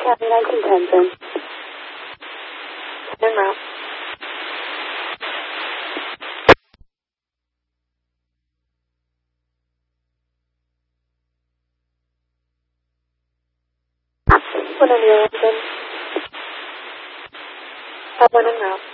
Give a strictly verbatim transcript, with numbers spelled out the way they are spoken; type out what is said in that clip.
County nineteen ten, sir. En route. One on your engine. That one en route.